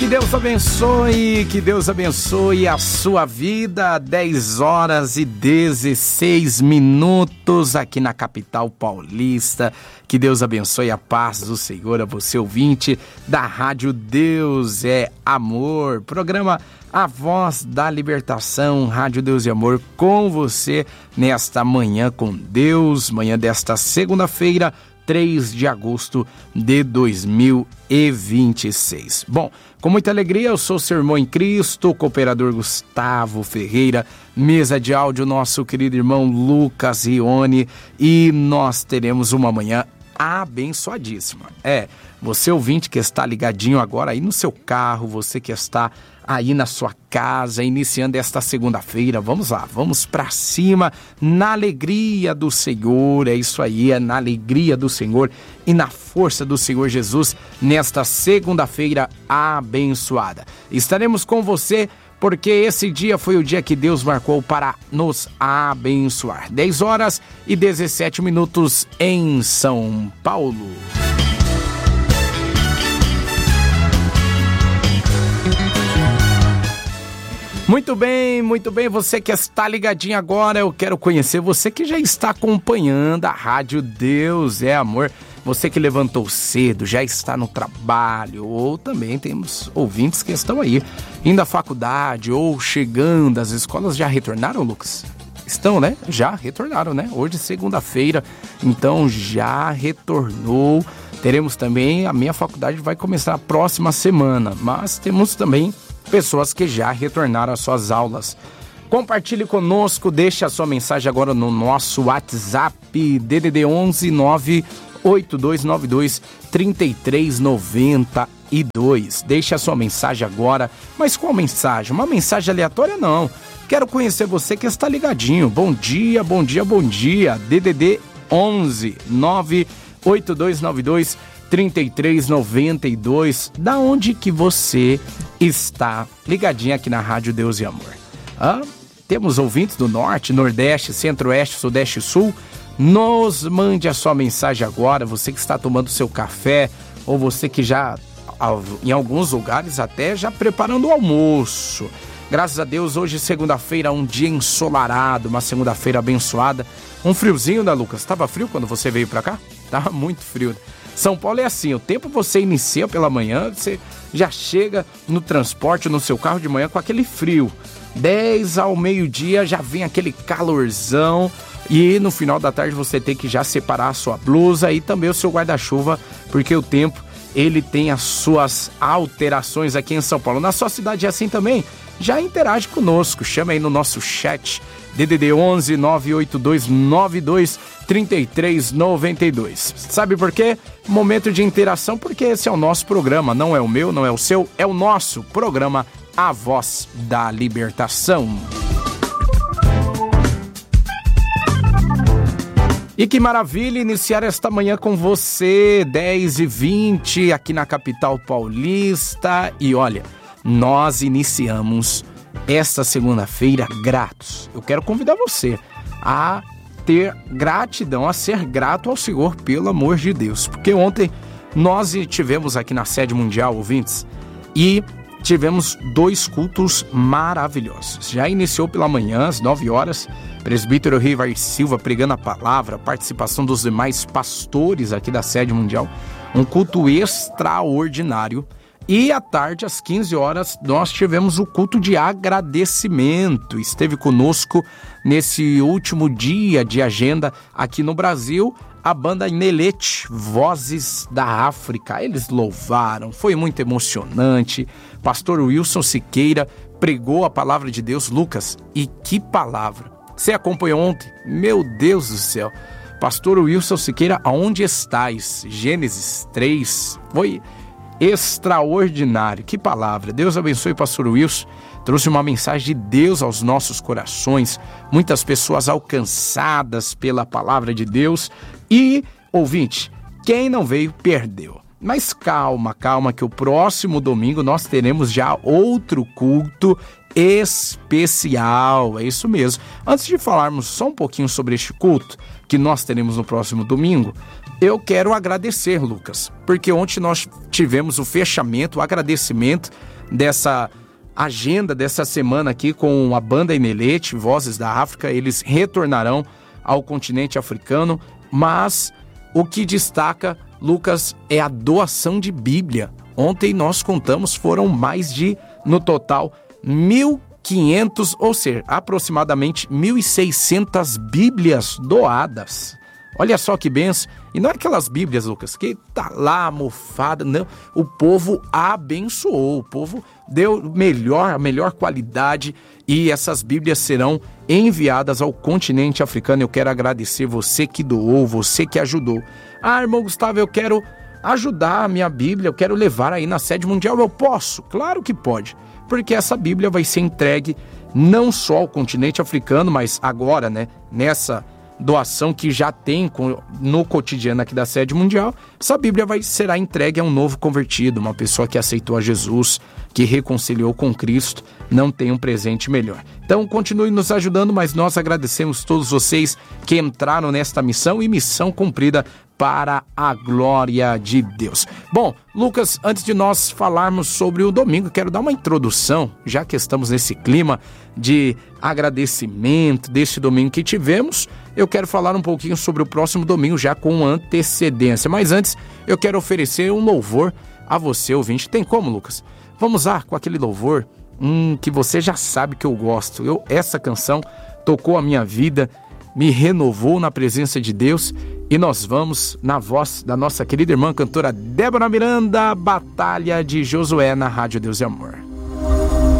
Que Deus abençoe a sua vida. 10 horas e 16 minutos aqui na capital paulista. Que Deus abençoe a paz do Senhor a você, ouvinte da Rádio Deus é Amor. Programa A Voz da Libertação, Rádio Deus é Amor, com você nesta manhã com Deus, manhã desta segunda-feira, 3 de agosto de 2026. Bom, com muita alegria, eu sou o seu irmão em Cristo, cooperador Gustavo Ferreira, mesa de áudio, nosso querido irmão Lucas Rione, e nós teremos uma manhã abençoadíssima. Você ouvinte que está ligadinho agora aí no seu carro, você que está aí na sua casa, iniciando esta segunda-feira, vamos lá, vamos pra cima, na alegria do Senhor, é isso aí, é na alegria do Senhor e na força do Senhor Jesus, nesta segunda-feira abençoada. Estaremos com você porque esse dia foi o dia que Deus marcou para nos abençoar. 10 horas e 17 minutos em São Paulo. Muito bem, você que está ligadinho agora, eu quero conhecer você que já está acompanhando a Rádio Deus é Amor, você que levantou cedo, já está no trabalho, ou também temos ouvintes que estão aí, indo à faculdade ou chegando, as escolas já retornaram, Lucas? Estão, né? Já retornaram, né? Hoje, segunda-feira, então já retornou. Teremos também, a minha faculdade vai começar a próxima semana, mas temos também pessoas que já retornaram às suas aulas. Compartilhe conosco, deixe a sua mensagem agora no nosso WhatsApp, DDD 11 98292 3392. Deixe a sua mensagem agora, mas qual mensagem? Uma mensagem aleatória não. Quero conhecer você que está ligadinho. Bom dia, bom dia, bom dia. DDD 11 98292 3392. Da onde que você está ligadinho aqui na Rádio Deus e Amor? Temos ouvintes do Norte, Nordeste, Centro-Oeste, Sudeste e Sul. Nos mande a sua mensagem agora, você que está tomando seu café, ou você que já, em alguns lugares, até já preparando o almoço. Graças a Deus, hoje segunda-feira, um dia ensolarado, uma segunda-feira abençoada. Um friozinho, né, Lucas? Estava frio quando você veio pra cá? Tava muito frio. São Paulo é assim, o tempo você inicia pela manhã, você já chega no transporte, no seu carro de manhã com aquele frio. 10 ao meio-dia já vem aquele calorzão e no final da tarde você tem que já separar a sua blusa e também o seu guarda-chuva, porque o tempo, ele tem as suas alterações aqui em São Paulo. Na sua cidade é assim também? Já interage conosco, chama aí no nosso chat, DDD 11 98292 3392. Sabe por quê? Momento de interação, porque esse é o nosso programa, não é o meu, não é o seu, é o nosso programa A Voz da Libertação. E que maravilha iniciar esta manhã com você, 10h20 aqui na capital paulista. E olha, nós iniciamos esta segunda-feira gratos. Eu quero convidar você a ter gratidão, a ser grato ao Senhor, pelo amor de Deus. Porque ontem nós tivemos aqui na sede mundial, ouvintes, e tivemos 2 cultos maravilhosos. Já iniciou pela manhã, às 9 horas, presbítero Rivar Silva pregando a palavra, participação dos demais pastores aqui da sede mundial, um culto extraordinário. E à tarde, às 15 horas, nós tivemos o culto de agradecimento. Esteve conosco nesse último dia de agenda aqui no Brasil a banda Nelete, Vozes da África. Eles louvaram, foi muito emocionante. Pastor Wilson Siqueira pregou a palavra de Deus. Lucas, e que palavra! Você acompanhou ontem? Meu Deus do céu! Pastor Wilson Siqueira, aonde estais? Gênesis 3, foi extraordinário, que palavra. Deus abençoe o pastor Wilson, trouxe uma mensagem de Deus aos nossos corações, muitas pessoas alcançadas pela palavra de Deus. E, ouvinte, quem não veio, perdeu. Mas calma, que o próximo domingo nós teremos já outro culto especial, é isso mesmo. Antes de falarmos só um pouquinho sobre este culto que nós teremos no próximo domingo, eu quero agradecer, Lucas, porque ontem nós tivemos o fechamento, o agradecimento dessa agenda dessa semana aqui com a banda Inelete, Vozes da África. Eles retornarão ao continente africano, mas o que destaca, Lucas, é a doação de Bíblia. Ontem nós contamos, foram mais de, no total, 1.500, ou seja, aproximadamente 1.600 Bíblias doadas. Olha só que benção. E não é aquelas Bíblias, Lucas, que tá lá mofada, não. O povo abençoou, o povo deu a melhor qualidade, e essas Bíblias serão enviadas ao continente africano. Eu quero agradecer você que doou, você que ajudou. Ah, irmão Gustavo, eu quero ajudar a minha Bíblia, eu quero levar aí na sede mundial. Eu posso? Claro que pode, porque essa Bíblia vai ser entregue não só ao continente africano, mas agora, né, nessa doação que já tem no cotidiano aqui da sede mundial, essa Bíblia será entregue a um novo convertido, uma pessoa que aceitou a Jesus, que reconciliou com Cristo. Não tem um presente melhor. Então continue nos ajudando, mas nós agradecemos todos vocês que entraram nesta missão, e missão cumprida para a glória de Deus. Bom, Lucas, antes de nós falarmos sobre o domingo, quero dar uma introdução, já que estamos nesse clima de agradecimento deste domingo que tivemos. Eu quero falar um pouquinho sobre o próximo domingo, já com antecedência. Mas antes, eu quero oferecer um louvor a você, ouvinte. Tem como, Lucas? Vamos lá com aquele louvor que você já sabe que eu gosto. Essa canção tocou a minha vida, me renovou na presença de Deus. E nós vamos na voz da nossa querida irmã cantora Débora Miranda, Batalha de Josué, na Rádio Deus e Amor.